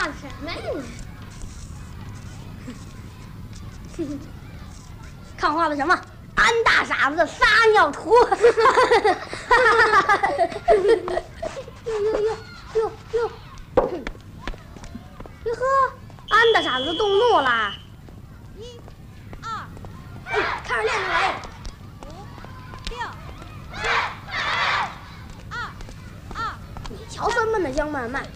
画什么呀你？看画的什么？安大傻子的撒尿图。哟呵，安大傻子动怒了。 1、2、 开始练出来。 5、6、7、8、2、2。 你瞧，闷闷的江漫漫。